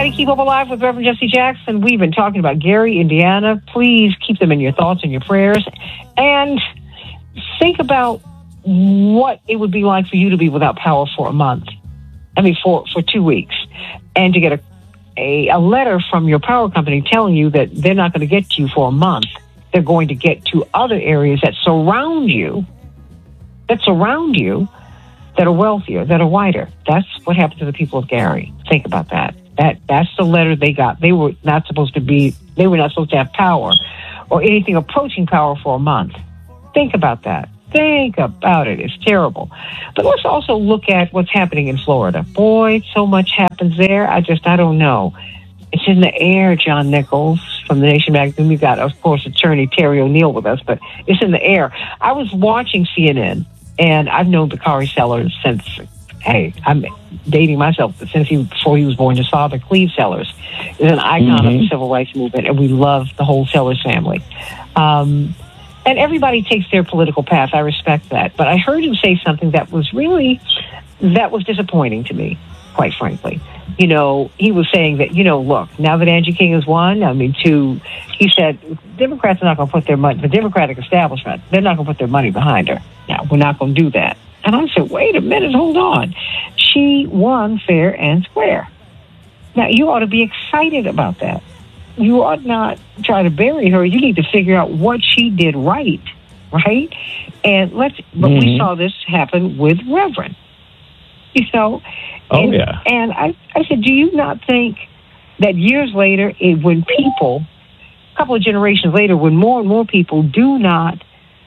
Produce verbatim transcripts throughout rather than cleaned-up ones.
ready to keep up alive with Reverend Jesse Jackson? We've been talking about Gary, Indiana. Please keep them in your thoughts and your prayers. And think about what it would be like for you to be without power for a month. I mean, for, for two weeks. And to get a, a, a letter from your power company telling you that they're not going to get to you for a month. They're going to get to other areas that surround you, that surround you, that are wealthier, that are whiter. That's what happened to the people of Gary. Think about that. That that's the letter they got. They were not supposed to be, they were not supposed to have power or anything approaching power for a month. Think about that. Think about it. It's terrible. But let's also look at what's happening in Florida. Boy, so much happens there. I just, I don't know. It's in the air, John Nichols from The Nation magazine. We've got, of course, attorney Terry O'Neill with us, but it's in the air. I was watching C N N, and I've known Bakari Sellers since, hey, I'm dating myself, since he, before he was born, his father, Cleve Sellers, is an icon mm-hmm. of the civil rights movement, and we love the whole Sellers family. Um, and everybody takes their political path. I respect that. But I heard him say something that was really, that was disappointing to me, quite frankly. You know, he was saying that, you know, look, now that Angie King has won, I mean, to, he said, Democrats are not going to put their money, the Democratic establishment, they're not going to put their money behind her. Now, we're not going to do that. And I said, wait a minute, hold on. She won fair and square. Now, you ought to be excited about that. You ought not try to bury her. You need to figure out what she did right, right? And let's, but mm-hmm. we saw this happen with Reverend. You know, oh, and, yeah. and I, I said, do you not think that years later, it, when people, a couple of generations later, when more and more people do not,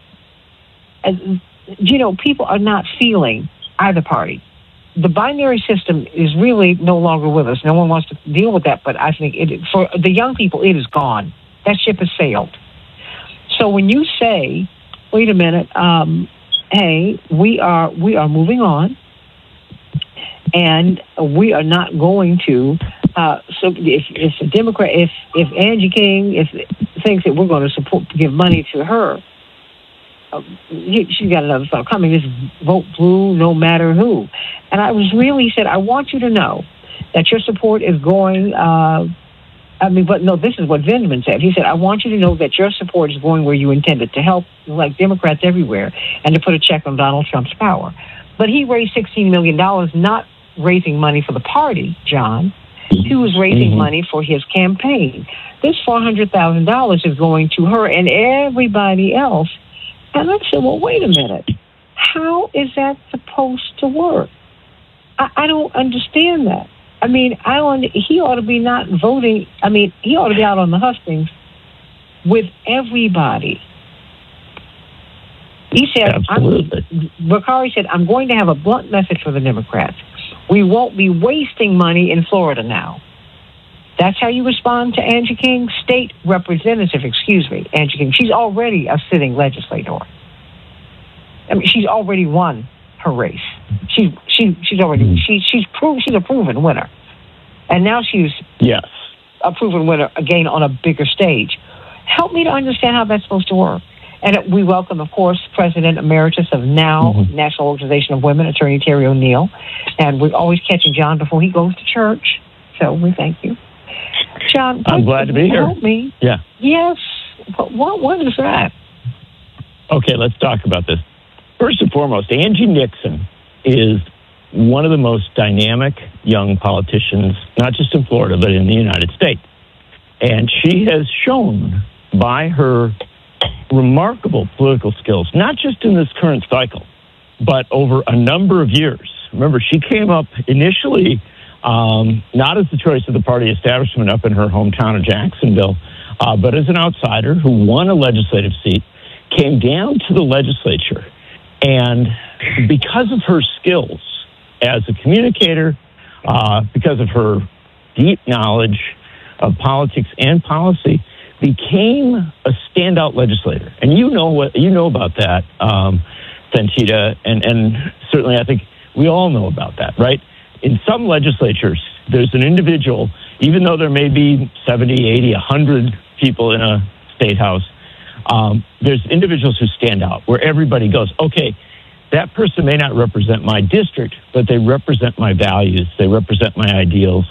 uh, you know, people are not feeling either party. The binary system is really no longer with us. No one wants to deal with that, but I think it, for the young people, it is gone. That ship has sailed. So when you say, wait a minute, um, hey, we are we are moving on, and we are not going to. Uh, so if if a Democrat, if if Angie King, if thinks that we're going to support, give money to her, uh, she's got another thought coming. Just vote blue, no matter who. And I was really said, I want you to know that your support is going. Uh, I mean, but no, this is what Vindman said. He said, I want you to know that your support is going where you intended, to help like Democrats everywhere and to put a check on Donald Trump's power. But he raised sixteen million dollars, not raising money for the party, John. He was raising mm-hmm. money for his campaign. This four hundred thousand dollars is going to her and everybody else. And I said, well, wait a minute. How is that supposed to work? I, I don't understand that. I mean, I don't, he ought to be not voting. I mean, he ought to be out on the hustings with everybody. He said, Absolutely. I'm, Bakari said, I'm going to have a blunt message for the Democrats. We won't be wasting money in Florida now. That's how you respond to Angie King? State representative, excuse me, Angie King. She's already a sitting legislator. I mean, she's already won her race. She, she, she's already, mm. she, she's proved, she's a proven winner. And now she's yes. a proven winner again on a bigger stage. Help me to understand how that's supposed to work. And we welcome, of course, President Emeritus of NOW, mm-hmm. National Organization of Women, Attorney Terry O'Neill. And we're always catching John before he goes to church. So we thank you. John, I'm glad to be here. Help me. Yeah. Yes. What, what, what is that? Okay, let's talk about this. First and foremost, Angie Nixon is one of the most dynamic young politicians, not just in Florida, but in the United States. And she has shown by her remarkable political skills, not just in this current cycle, but over a number of years. Remember, she came up initially um, not as the choice of the party establishment up in her hometown of Jacksonville, uh, but as an outsider who won a legislative seat, came down to the legislature, and because of her skills as a communicator, uh, because of her deep knowledge of politics and policy, became a standout legislator. And you know what you know about that, um, Sanchita, and, and certainly I think we all know about that, right? In some legislatures, there's an individual, even though there may be seventy, eighty, one hundred people in a state house, um, there's individuals who stand out, where everybody goes, okay, that person may not represent my district, but they represent my values, they represent my ideals,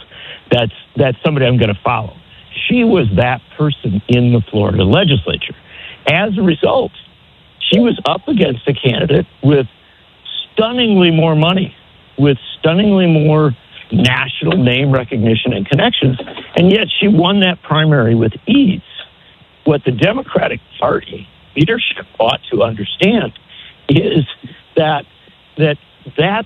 That's that's somebody I'm going to follow. She was that person in the Florida legislature. As a result, she was up against a candidate with stunningly more money, with stunningly more national name recognition and connections, and yet she won that primary with ease. What the Democratic Party leadership ought to understand is that that that's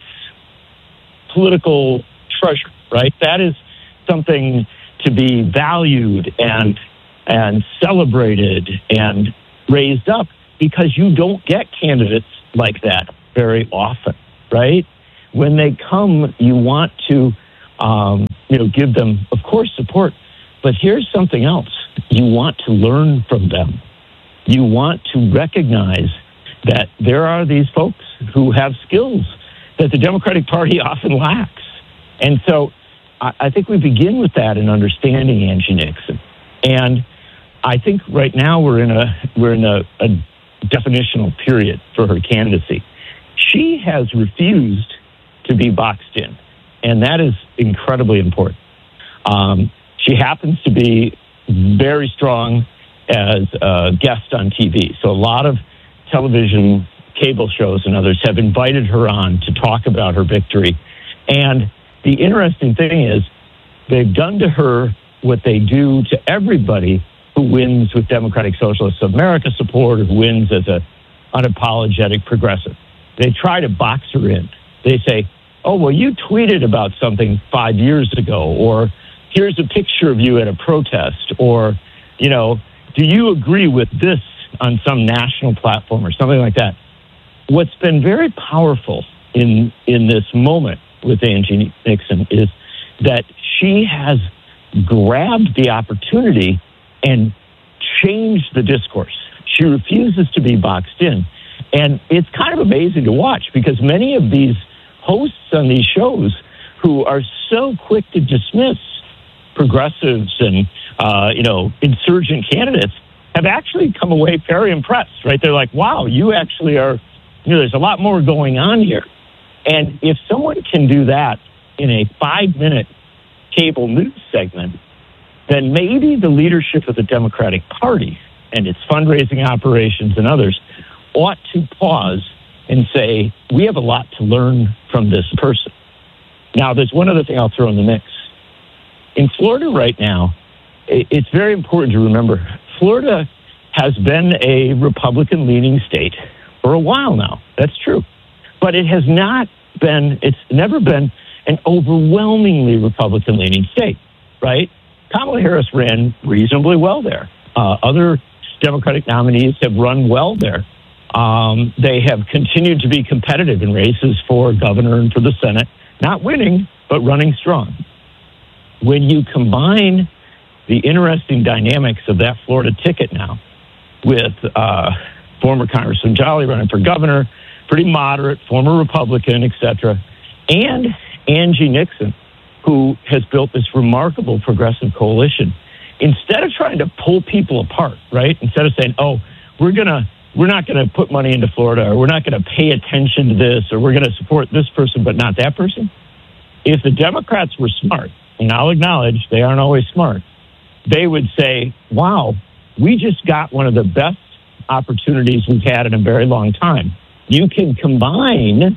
political treasure, right? That is something to be valued and and celebrated and raised up, because you don't get candidates like that very often, right? When they come, you want to, um, you know, give them, of course, support. But here's something else. You want to learn from them. You want to recognize that there are these folks who have skills that the Democratic Party often lacks. And so I, I think we begin with that in understanding Angie Nixon. And I think right now we're in a we're in a, a definitional period for her candidacy. She has refused to be boxed in, and that is incredibly important. Um, she happens to be very strong as a guest on T V. So a lot of television, cable shows, and others have invited her on to talk about her victory. And the interesting thing is they've done to her what they do to everybody who wins with Democratic Socialists of America support, or who wins as a unapologetic progressive. They try to box her in. They say, oh, well, you tweeted about something five years ago, or here's a picture of you at a protest, or, you know, do you agree with this on some national platform or something like that? What's been very powerful in in this moment with Angie Nixon is that she has grabbed the opportunity and changed the discourse. She refuses to be boxed in. And it's kind of amazing to watch, because many of these hosts on these shows who are so quick to dismiss progressives and, uh, you know, insurgent candidates have actually come away very impressed, right? They're like, wow, you actually are, you know, there's a lot more going on here. And if someone can do that in a five-minute cable news segment, then maybe the leadership of the Democratic Party and its fundraising operations and others ought to pause and say, we have a lot to learn from this person. Now, there's one other thing I'll throw in the mix. In Florida right now, it's very important to remember, Florida has been a Republican-leaning state for a while now. That's true. But it has not been, it's never been an overwhelmingly Republican-leaning state, right? Kamala Harris ran reasonably well there. Uh, other Democratic nominees have run well there. Um, they have continued to be competitive in races for governor and for the Senate, not winning, but running strong. When you combine the interesting dynamics of that Florida ticket now with uh, former Congressman Jolly running for governor, pretty moderate, former Republican, et cetera, and Angie Nixon, who has built this remarkable progressive coalition, instead of trying to pull people apart, right? Instead of saying, oh, we're going to We're not going to put money into Florida, or we're not going to pay attention to this, or we're going to support this person but not that person. If the Democrats were smart, and I'll acknowledge they aren't always smart, they would say, wow, we just got one of the best opportunities we've had in a very long time. You can combine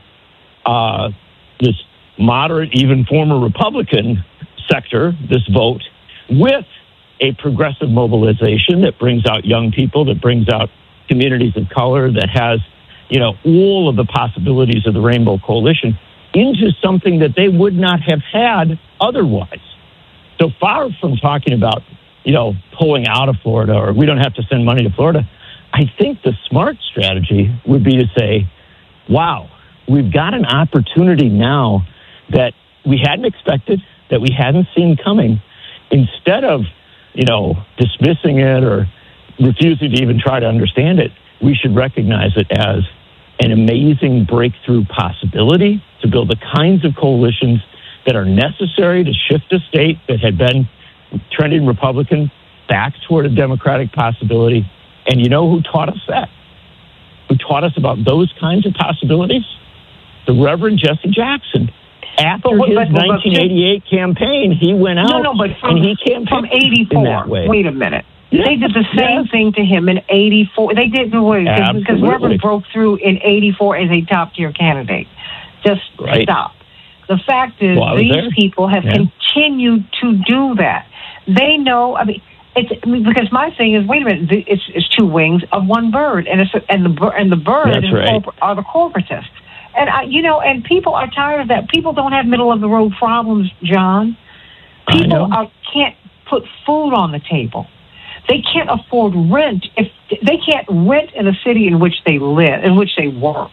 uh, this moderate, even former Republican sector, this vote, with a progressive mobilization that brings out young people, that brings out communities of color, that has, you know, all of the possibilities of the Rainbow Coalition into something that they would not have had otherwise. So far from talking about, you know, pulling out of Florida, or we don't have to send money to Florida, I think the smart strategy would be to say, wow, we've got an opportunity now that we hadn't expected, that we hadn't seen coming. Instead of, you know, dismissing it or refusing to even try to understand it, we should recognize it as an amazing breakthrough possibility to build the kinds of coalitions that are necessary to shift a state that had been trending Republican back toward a Democratic possibility. And you know who taught us that? Who taught us about those kinds of possibilities? The Reverend Jesse Jackson. After But what- his but- but- nineteen eighty-eight campaign, he went out No, no, but from, and he campaigned from in eighty-four. that way. Wait a minute. Yeah. They did the same Yes. thing to him in eighty-four. They did because Absolutely. Reverend broke through in eighty-four as a top tier candidate. Just Right. stop. The fact is, Well, I was these there. people have Yeah. continued to do that. They know. I mean, it's I mean, because my thing is, wait a minute. th- It's, it's two wings of one bird, and it's and the bir- and the bird That's is right. corpor- are the corporatists. And I, you know, and people are tired of that. People don't have middle of the road problems, John. I People know. are, can't put food on the table. They can't afford rent if they can't rent in the city in which they live, in which they work.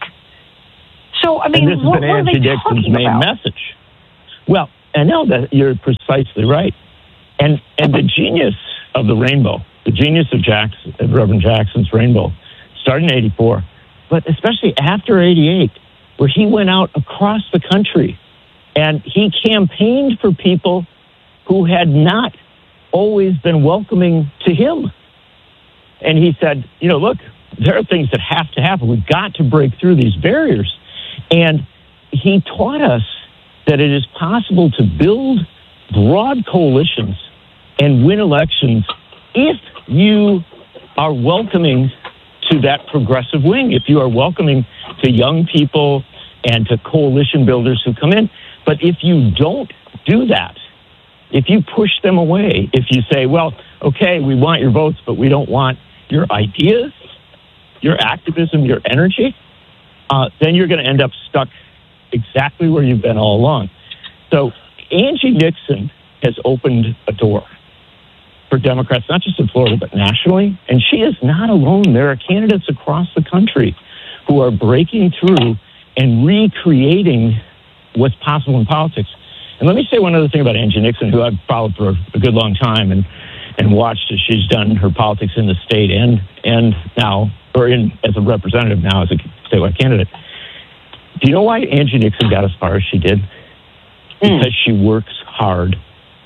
So I mean, and this what, has what are been they Angie Dixon's talking main about? message. Well, I know that you're precisely right. And and the genius of the rainbow, the genius of Jackson, of Reverend Jackson's rainbow, started in eighty-four, but especially after eighty-eight, where he went out across the country and he campaigned for people who had not always been welcoming to him. And he said, you know, look, there are things that have to happen. We've got to break through these barriers. And he taught us that it is possible to build broad coalitions and win elections if you are welcoming to that progressive wing, if you are welcoming to young people and to coalition builders who come in. But if you don't do that, if you push them away, if you say, well, okay, we want your votes, but we don't want your ideas, your activism, your energy, uh, then you're going to end up stuck exactly where you've been all along. So Angie Nixon has opened a door for Democrats, not just in Florida, but nationally. And she is not alone. There are candidates across the country who are breaking through and recreating what's possible in politics. And let me say one other thing about Angie Nixon, who I've followed for a good long time and, and watched as she's done her politics in the state and and now, or in as a representative now as a statewide candidate. Do you know why Angie Nixon got as far as she did? Mm. Because she works hard.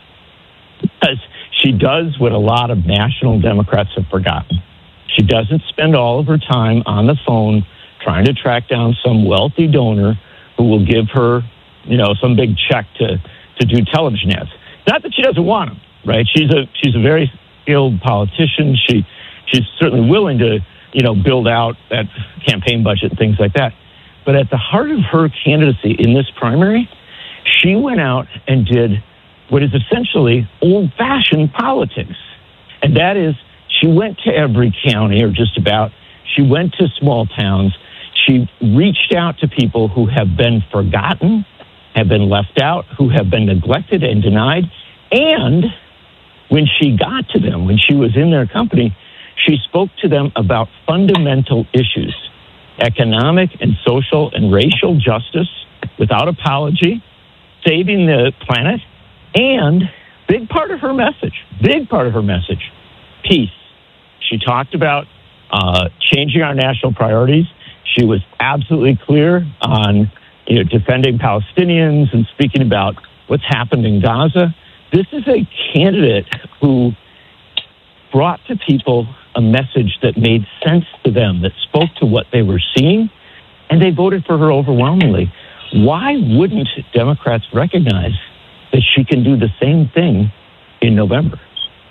Because she does what a lot of national Democrats have forgotten. She doesn't spend all of her time on the phone trying to track down some wealthy donor who will give her, you know, some big check to, to do television ads. Not that she doesn't want them, right? She's a she's a very skilled politician. She she's certainly willing to, you know, build out that campaign budget and things like that. But at the heart of her candidacy in this primary, she went out and did what is essentially old-fashioned politics. And that is, she went to every county, or just about. She went to small towns. She reached out to people who have been forgotten, have been left out, who have been neglected and denied. And when she got to them, when she was in their company, she spoke to them about fundamental issues, economic and social and racial justice without apology, saving the planet, and big part of her message, big part of her message, peace. She talked about uh, changing our national priorities. She was absolutely clear on, you know, defending Palestinians and speaking about what's happened in Gaza. This is a candidate who brought to people a message that made sense to them, that spoke to what they were seeing, and they voted for her overwhelmingly. Why wouldn't Democrats recognize that she can do the same thing in November?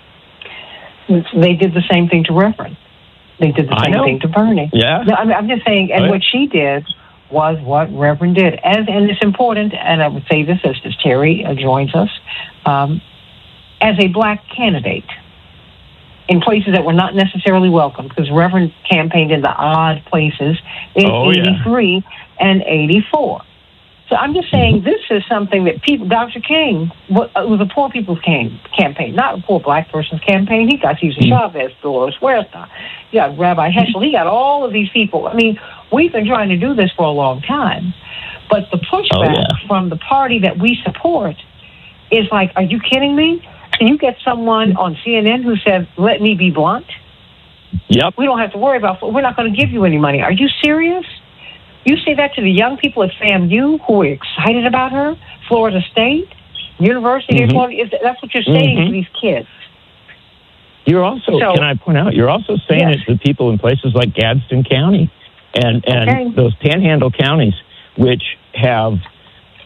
They did the same thing to Reverend. They did the I same know. thing to Bernie. Yeah. No, I'm, I'm just saying, and Oh, yeah. what she did was what Reverend did. As, and it's important, and I would say this as, as Terry uh, joins us, um, as a black candidate in places that were not necessarily welcome, because Reverend campaigned in the odd places in Oh, yeah. eighty-three and eighty-four. So I'm just saying this is something that people, Doctor King, wa- it was a poor people's cam- campaign, not a poor black person's campaign. He got Cesar Chavez, Dolores Huerta, you got Rabbi Heschel, he got all of these people. I mean, we've been trying to do this for a long time. But the pushback Oh, yeah. from the party that we support is like, are you kidding me? Can you get someone on C N N who said, let me be blunt? Yep. We don't have to worry about, we're not going to give you any money. Are you serious? You say that to the young people at FAMU who are excited about her, Florida State, University Mhm. of Florida. Is- That's what you're saying Mhm. to these kids. You're also, So- can I point out, you're also saying Yes. it to people in places like Gadsden County and, and Okay. those panhandle counties, which have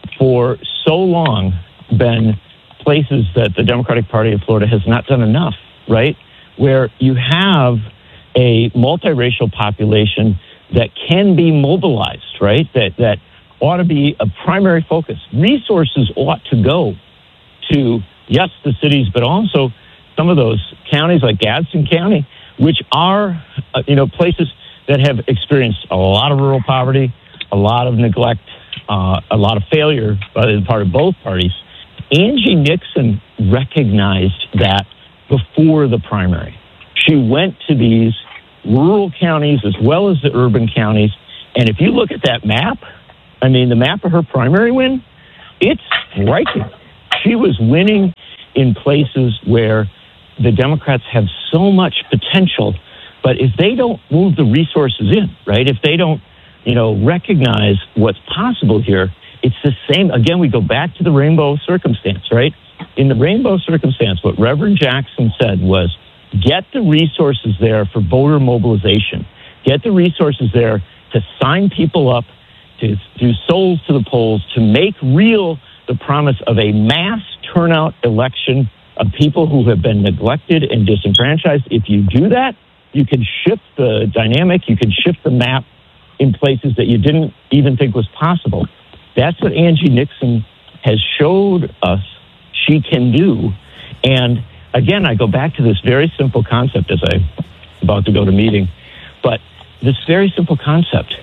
for so long been places that the Democratic Party of Florida has not done enough, right? Where you have a multiracial population that can be mobilized, right? That that ought to be a primary focus. Resources ought to go to, yes, the cities, but also some of those counties like Gadsden County, which are, uh, you know, places that have experienced a lot of rural poverty, a lot of neglect, uh, a lot of failure by the part of both parties. Angie Nixon recognized that before the primary. She went to these rural counties as well as the urban counties. And if you look at that map, I mean, the map of her primary win, it's striking. She was winning in places where the Democrats have so much potential, but if they don't move the resources in, right, if they don't, you know, recognize what's possible here, it's the same. Again, we go back to the rainbow circumstance, right? In the rainbow circumstance, what Reverend Jackson said was, get the resources there for voter mobilization. Get the resources there to sign people up, to do souls to the polls, to make real the promise of a mass turnout election of people who have been neglected and disenfranchised. If you do that, you can shift the dynamic, you can shift the map in places that you didn't even think was possible. That's what Angie Nixon has showed us she can do. And again, I go back to this very simple concept as I'm about to go to meeting, but this very simple concept.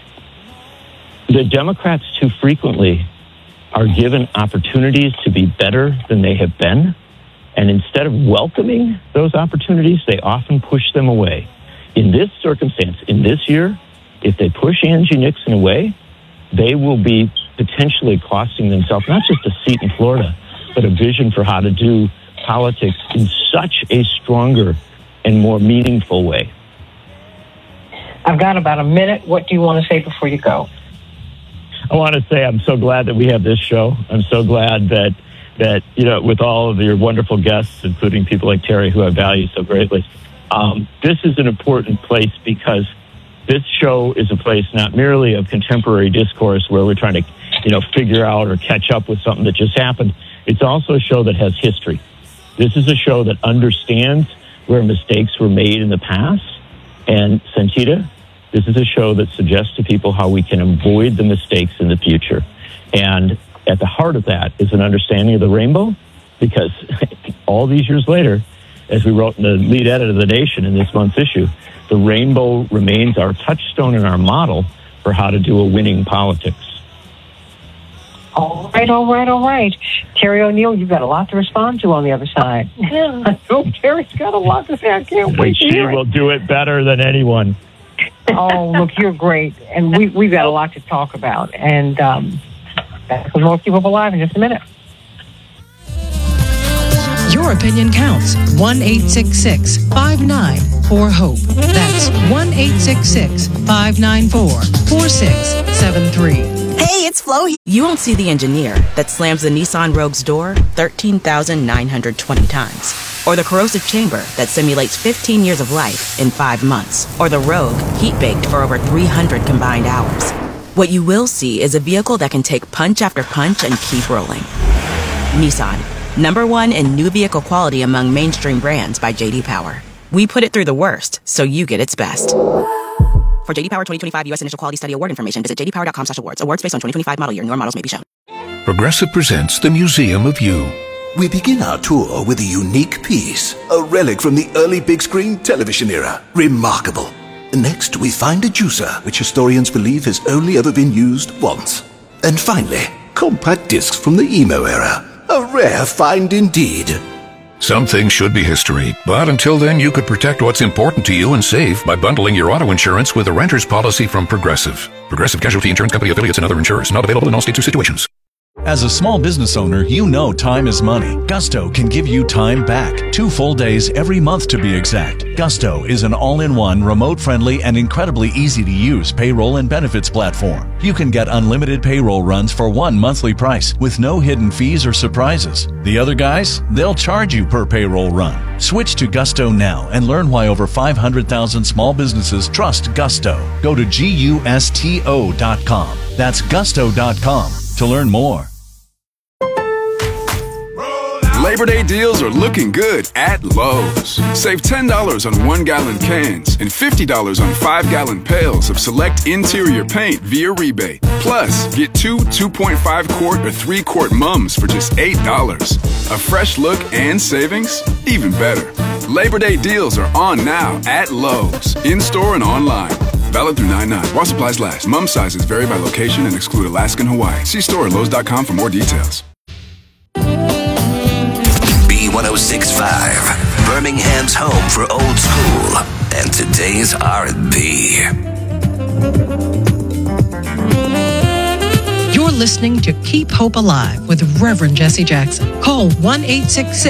The Democrats too frequently are given opportunities to be better than they have been, and instead of welcoming those opportunities, they often push them away. In this circumstance, in this year, if they push Angie Nixon away, they will be potentially costing themselves not just a seat in Florida, but a vision for how to do politics in such a stronger and more meaningful way. I've got about a minute. What do you want to say before you go? I want to say I'm so glad that we have this show. I'm so glad that, that you know, with all of your wonderful guests, including people like Terry, who I value so greatly, um, this is an important place because this show is a place not merely of contemporary discourse where we're trying to, you know, figure out or catch up with something that just happened. It's also a show that has history. This is a show that understands where mistakes were made in the past. And Santita, this is a show that suggests to people how we can avoid the mistakes in the future. And at the heart of that is an understanding of the rainbow, because all these years later, as we wrote in the lead edit of The Nation in this month's issue, the rainbow remains our touchstone and our model for how to do a winning politics. All right, all right, all right. Terry O'Neill, you've got a lot to respond to on the other side. I know Terry's got a lot to say. I can't wait to She hear it. will do it better than anyone. Oh, look, you're great. And we, we've got a lot to talk about. And um, that's more Keep Up Alive in just a minute. Your opinion counts. one eight six six, five nine four, HOPE. That's one eight six six, five nine four, four six seven three. Hey, it's Flo. You won't see the engineer that slams the Nissan Rogue's door thirteen thousand nine hundred twenty times. Or the corrosive chamber that simulates fifteen years of life in five months. Or the Rogue heat-baked for over three hundred combined hours. What you will see is a vehicle that can take punch after punch and keep rolling. Nissan. Number one in new vehicle quality among mainstream brands by J D Power. We put it through the worst, so you get its best. For J D Power twenty twenty-five U S Initial Quality Study Award information, visit j d power dot com slash awards. Awards based on twenty twenty-five model year. Newer models may be shown. Progressive presents the Museum of You. We begin our tour with a unique piece, a relic from the early big screen television era. Remarkable. Next, we find a juicer, which historians believe has only ever been used once. And finally, compact discs from the emo era. A rare find indeed. Some things should be history, but until then you could protect what's important to you and save by bundling your auto insurance with a renter's policy from Progressive. Progressive Casualty Insurance Company affiliates and other insurers. Not available in all states or situations. As a small business owner, you know time is money. Gusto can give you time back. Two full days every month to be exact. Gusto is an all-in-one, remote-friendly, and incredibly easy-to-use payroll and benefits platform. You can get unlimited payroll runs for one monthly price with no hidden fees or surprises. The other guys, they'll charge you per payroll run. Switch to Gusto now and learn why over five hundred thousand small businesses trust Gusto. Go to gusto dot com. That's gusto dot com to learn more. Labor Day deals are looking good at Lowe's. Save ten dollars on one-gallon cans and fifty dollars on five-gallon pails of select interior paint via rebate. Plus, get two two point five quart or three quart mums for just eight dollars. A fresh look and savings? Even better. Labor Day deals are on now at Lowe's, in-store and online. Valid through nine nine. While supplies last. Mum sizes vary by location and exclude Alaska and Hawaii. See store at lowes dot com for more details. B one oh six point five, Birmingham's home for old school and today's R and B. You're listening to Keep Hope Alive with Reverend Jesse Jackson. Call one eight six six